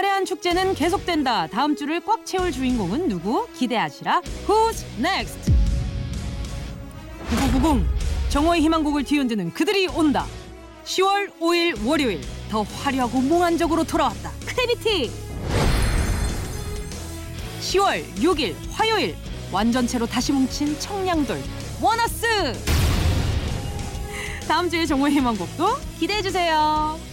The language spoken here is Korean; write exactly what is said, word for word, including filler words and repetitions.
화려한 축제는 계속된다. 다음 주를 꽉 채울 주인공은 누구? 기대하시라. Who's next? 구구구공 정오의 희망곡을 뒤흔드는 그들이 온다. 시월 오일 월요일 더 화려하고 몽환적으로 돌아왔다. 크래비티. 시월 육일 화요일 완전체로 다시 뭉친 청량돌 원어스. 다음 주에 정오의 희망곡도 기대해주세요.